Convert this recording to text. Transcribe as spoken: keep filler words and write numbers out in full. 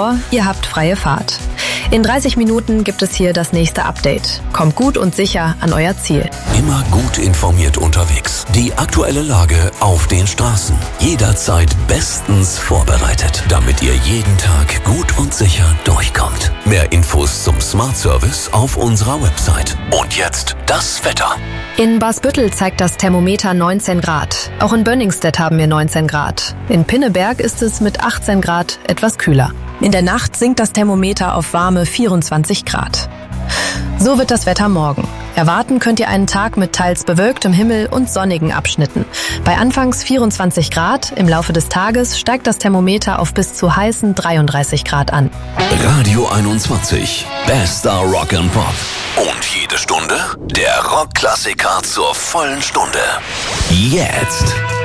vor, ihr habt freie Fahrt. In dreißig Minuten gibt es hier das nächste Update. Kommt gut und sicher an euer Ziel. Immer gut informiert unterwegs. Die aktuelle Lage auf den Straßen. Jederzeit bestens vorbereitet, damit ihr jeden Tag gut und sicher durchkommt. Mehr Infos zum Smart Service auf unserer Website. Und jetzt das Wetter. In Barsbüttel zeigt das Thermometer neunzehn Grad. Auch in Bönningstedt haben wir neunzehn Grad. In Pinneberg ist es mit achtzehn Grad etwas kühler. In der Nacht sinkt das Thermometer auf warme vierundzwanzig Grad. So wird das Wetter morgen. Erwarten könnt ihr einen Tag mit teils bewölktem Himmel und sonnigen Abschnitten. Bei anfangs vierundzwanzig Grad, im Laufe des Tages steigt das Thermometer auf bis zu heißen dreiunddreißig Grad an. Radio einundzwanzig, bester Rock and Pop. Und jede Stunde der Rockklassiker zur vollen Stunde. Jetzt.